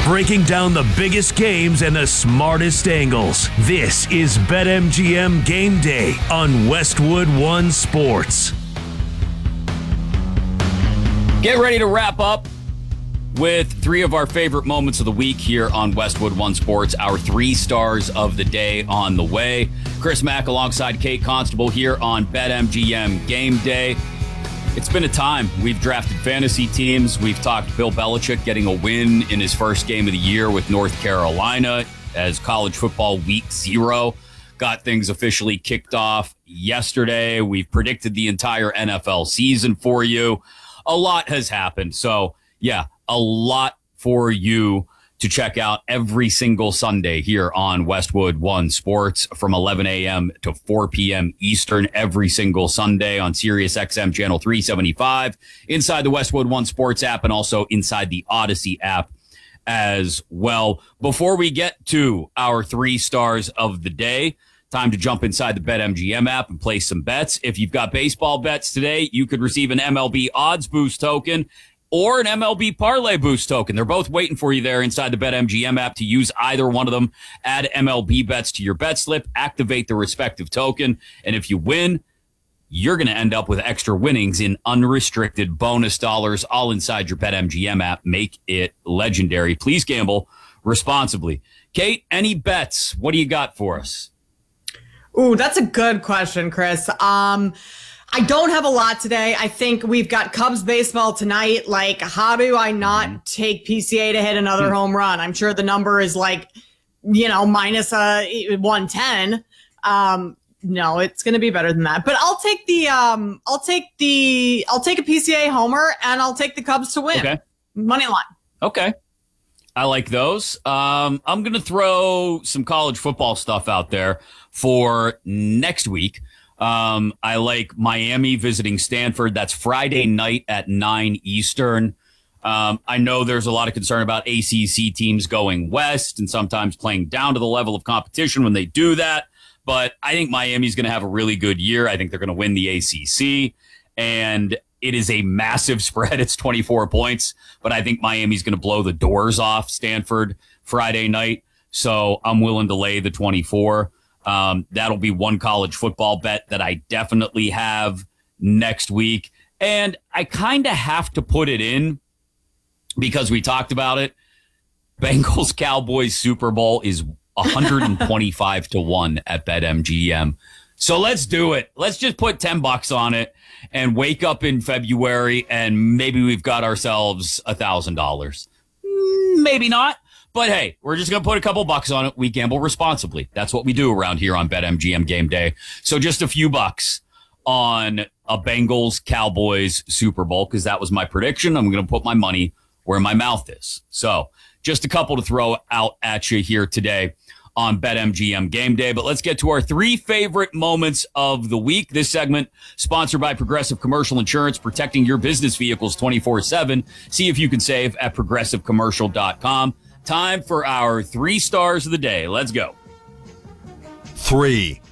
breaking down the biggest games and the smartest angles. This is BetMGM Game Day on Westwood One Sports. Get ready to wrap up with three of our favorite moments of the week here on Westwood One Sports. Our 3 stars of the day on the way. Chris Mack alongside Kate Constable here on BetMGM Game Day. It's been a time. We've drafted fantasy teams. We've talked Bill Belichick getting a win in his first game of the year with North Carolina as college football week 0 got things officially kicked off yesterday. We've predicted the entire NFL season for you. A lot has happened. So, yeah, a lot for you to check out every single Sunday here on Westwood One Sports from 11 a.m. to 4 p.m. Eastern every single Sunday on Sirius XM channel 375, inside the Westwood One Sports app, and also inside the Odyssey app as well. Before we get to our 3 stars of the day, time to jump inside the BetMGM app and place some bets. If you've got baseball bets today, you could receive an MLB Odds Boost token or an MLB Parlay Boost token. They're both waiting for you there inside the BetMGM app to use either one of them. Add MLB bets to your bet slip, activate the respective token, and if you win, you're going to end up with extra winnings in unrestricted bonus dollars all inside your BetMGM app. Make it legendary. Please gamble responsibly. Kate, any bets? What do you got for us? Ooh, that's a good question, Chris. I don't have a lot today. I think we've got Cubs baseball tonight. Like, how do I not take PCA to hit another home run? I'm sure the number is like, minus 110. No, it's going to be better than that. But I'll take I'll take a PCA homer, and I'll take the Cubs to win. Okay. Money line. Okay. I like those. I'm going to throw some college football stuff out there for next week. I like Miami visiting Stanford. That's Friday night at 9 Eastern. I know there's a lot of concern about ACC teams going west and sometimes playing down to the level of competition when they do that. But I think Miami's going to have a really good year. I think they're going to win the ACC. And it is a massive spread. It's 24 points. But I think Miami's going to blow the doors off Stanford Friday night. So I'm willing to lay the 24. That'll be one college football bet that I definitely have next week. And I kind of have to put it in because we talked about it. Bengals Cowboys Super Bowl is 125 to 1 at BetMGM. So let's do it. Let's just put $10 on it and wake up in February and maybe we've got ourselves $1,000. Maybe not. But hey, we're just going to put a couple bucks on it. We gamble responsibly. That's what we do around here on BetMGM Game Day. So just a few bucks on a Bengals Cowboys Super Bowl because that was my prediction. I'm going to put my money where my mouth is. So just a couple to throw out at you here today on BetMGM Game Day. But let's get to our 3 favorite moments of the week. This segment sponsored by Progressive Commercial Insurance, protecting your business vehicles 24/7. See if you can save at progressivecommercial.com. Time for our 3 stars of the day. Let's go. 3.